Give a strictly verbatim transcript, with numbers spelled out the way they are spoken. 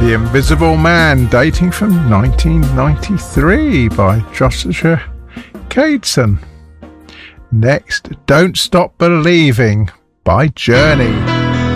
The Invisible Man, dating from nineteen ninety-three by Joshua Cadeson. Next, Don't Stop Believing by Journey.